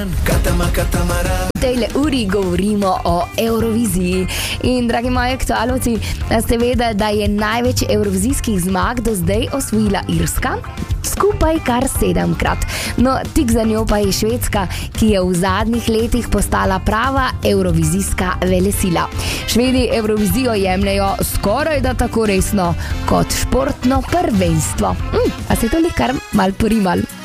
V tejle uri govorimo o Euroviziji. In, dragi moji aktualovci, ste vedeli, da je največ evrovizijskih zmag do zdaj osvojila Irska? Skupaj kar 7-krat. No, tik za njo pa je Švedska, ki je v zadnjih letih postala prava evrovizijska velesila. Švedi Evrovizijo jemljajo skoraj da tako resno kot športno prvenstvo. A se to kar mal porimal?